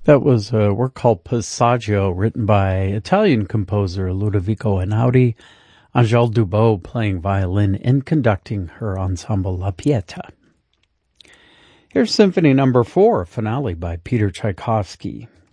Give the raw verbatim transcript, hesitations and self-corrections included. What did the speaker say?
That was a work called Passaggio, written by Italian composer Ludovico Einaudi, Angèle Dubot playing violin and conducting her ensemble La Pietà. Here's Symphony Number Four, Finale by Peter Tchaikovsky.